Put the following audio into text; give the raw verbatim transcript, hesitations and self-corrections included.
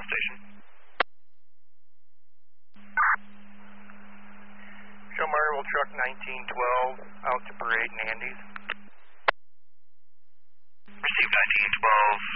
station. Show Murrayville truck nineteen twelve out to Parade and Andes. Receive nineteen twelve.